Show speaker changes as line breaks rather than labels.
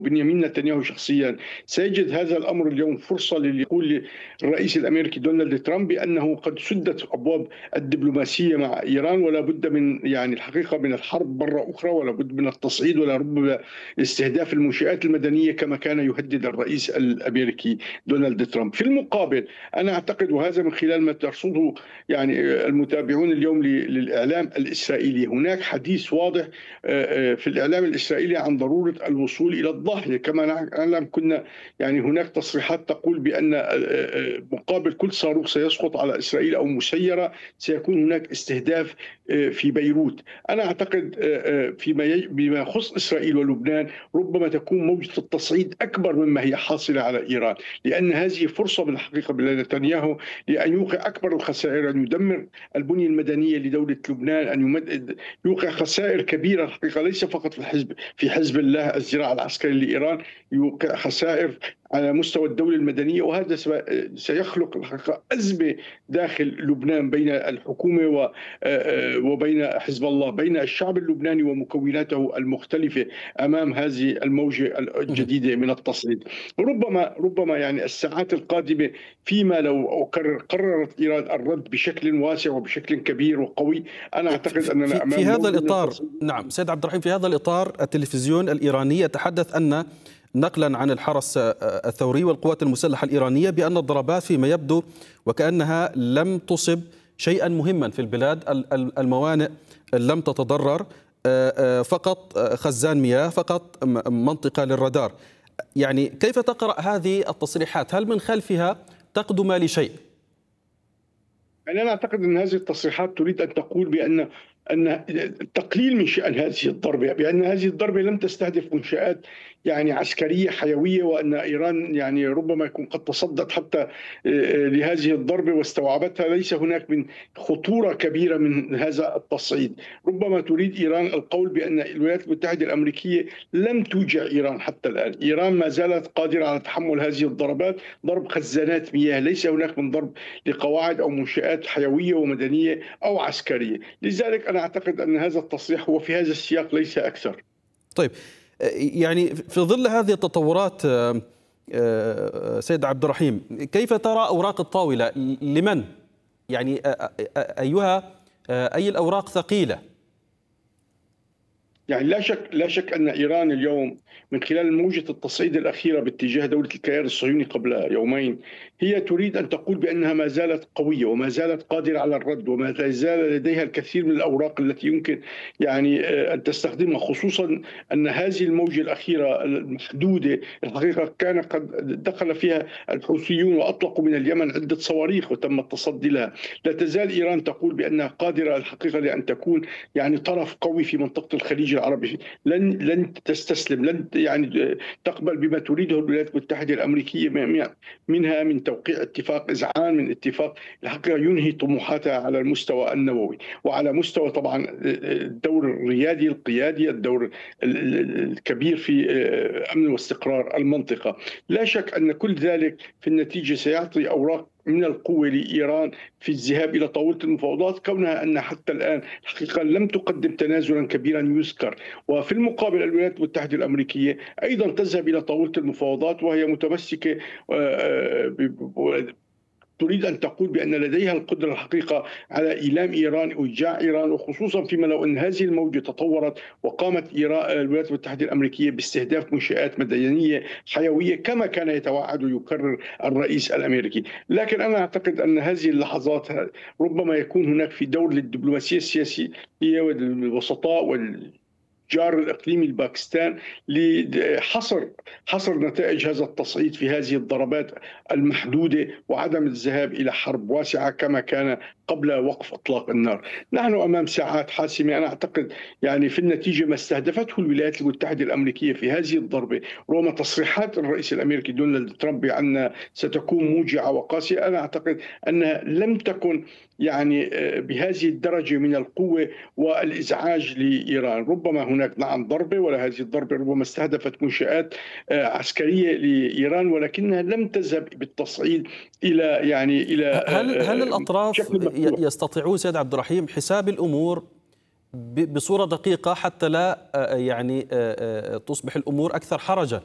بنيامين نتنياهو شخصيا سيجد هذا الامر اليوم فرصه ليقول للرئيس الامريكي دونالد ترامب بانه قد سدت ابواب الدبلوماسيه مع ايران، ولا بد من الحقيقه من الحرب مره اخرى، ولا بد من التصعيد، ولا ربما استهداف المنشآت المدنيه كما كان يهدد الرئيس الامريكي دونالد ترامب. في المقابل انا اعتقد، وهذا من خلال ما ترصده المتابعون اليوم للاعلام الاسرائيلي، هناك حديث واضح في الاعلام الاسرائيلي عن ضروره الوصول الى الضاحيه. كما نعلم كنا هناك تصريحات تقول بان مقابل كل صاروخ سيسقط على اسرائيل او مسيره سيكون هناك استهداف في بيروت. انا اعتقد بما يخص اسرائيل ولبنان ربما تكون موجه التصعيد اكبر مما هي حاصله على ايران، لان هذه فرصه بالحقيقه لنتنياهو لان يوقع اكبر الخسائر، ان يدمر البنيه المدنيه لدوله لبنان، ان يوقع خسائر كبيره الحقيقه ليس فقط في حزب الله الذراع العسكري لايران، يوقع خسائر على مستوى الدولة المدنية. وهذا سيخلق الحقيقة أزمة داخل لبنان بين الحكومة وبين حزب الله، بين الشعب اللبناني ومكوناته المختلفة أمام هذه الموجة الجديدة من التصعيد. ربما الساعات القادمة فيما لو قررت إيران الرد بشكل واسع وبشكل كبير وقوي، أنا أعتقد أننا أمام
في هذا الإطار. نعم سيد عبد الرحيم، في هذا الإطار التلفزيون الإيراني يتحدث أن نقلا عن الحرس الثوري والقوات المسلحة الإيرانية بأن الضربات فيما يبدو وكأنها لم تصب شيئا مهما في البلاد، الموانئ لم تتضرر، فقط خزان مياه، فقط منطقة للرادار. كيف تقرأ هذه التصريحات؟ هل من خلفها تقدم لشيء؟
أنا أعتقد أن هذه التصريحات تريد أن تقول بأن التقليل من شأن هذه الضربة، بأن هذه الضربة لم تستهدف منشآت عسكرية حيوية، وأن إيران ربما يكون قد تصدت حتى لهذه الضربة واستوعبتها. ليس هناك من خطورة كبيرة من هذا التصعيد. ربما تريد إيران القول بأن الولايات المتحدة الأمريكية لم توجع إيران حتى الآن. إيران ما زالت قادرة على تحمل هذه الضربات، ضرب خزانات مياه، ليس هناك من ضرب لقواعد أو منشآت حيوية ومدنية أو عسكرية. لذلك أنا أعتقد أن هذا التصريح هو في هذا السياق ليس أكثر.
طيب، في ظل هذه التطورات سيد عبد الرحيم، كيف ترى أوراق الطاولة؟ لمن؟ أي الأوراق ثقيلة؟
لا شك أن إيران اليوم من خلال موجة التصعيد الأخيرة باتجاه دولة الكيان الصهيوني قبل يومين هي تريد أن تقول بأنها ما زالت قوية وما زالت قادرة على الرد، وما زال لديها الكثير من الأوراق التي يمكن أن تستخدمها، خصوصا أن هذه الموجة الأخيرة المحدودة الحقيقة كان قد دخل فيها الحوثيون وأطلقوا من اليمن عدة صواريخ وتم التصدي لها. لا تزال إيران تقول بأنها قادرة الحقيقة لأن تكون طرف قوي في منطقة الخليج العربي. لن تستسلم، لن تقبل بما تريده الولايات المتحدة الأمريكية منها من توقيع اتفاق إذعان، من اتفاق الحقيقة ينهي طموحاتها على المستوى النووي وعلى مستوى طبعا الدور الريادي القيادي، الدور الكبير في أمن واستقرار المنطقة. لا شك أن كل ذلك في النتيجة سيعطي أوراق من القوة لإيران في الذهاب إلى طاولة المفاوضات، كونها أن حتى الآن الحقيقة لم تقدم تنازلا كبيرا يذكر. وفي المقابل الولايات المتحدة الأمريكية أيضا تذهب إلى طاولة المفاوضات وهي متمسكة تريد أن تقول بأن لديها القدرة الحقيقة على إيلام إيران وإوجاع إيران، وخصوصا فيما لو أن هذه الموجة تطورت وقامت الولايات المتحدة الأمريكية باستهداف منشآت مدنية حيوية كما كان يتوعد ويكرر الرئيس الأمريكي. لكن أنا أعتقد أن هذه اللحظات ربما يكون هناك في دور للدبلوماسية السياسية والوسطاء الجار الإقليمي الباكستان لحصر نتائج هذا التصعيد في هذه الضربات المحدودة وعدم الذهاب إلى حرب واسعة كما كان قبل وقف إطلاق النار. نحن أمام ساعات حاسمة. أنا أعتقد في النتيجة ما استهدفته الولايات المتحدة الأمريكية في هذه الضربة رغم تصريحات الرئيس الأمريكي دونالد ترامب أنها ستكون موجعة وقاسية، أنا أعتقد أنها لم تكن بهذه الدرجة من القوة والإزعاج لإيران. ربما هناك نعم ضربة، ولا هذه الضربة ربما استهدفت منشآت عسكرية لإيران، ولكنها لم تذهب بالتصعيد إلى
هل الأطراف يستطيعون سيد عبد الرحيم حساب الأمور بصورة دقيقة حتى لا تصبح الأمور أكثر حرجا؟